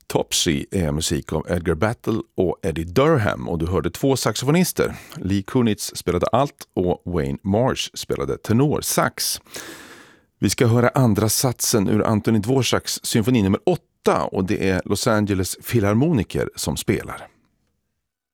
Topsy är musik av Edgar Battle och Eddie Durham, och du hörde 2 saxofonister. Lee Kunitz spelade alt och Wayne Marsh spelade tenorsax. Vi ska höra andra satsen ur Antonín Dvořáks symfoni nummer 8, och det är Los Angeles Filharmoniker som spelar.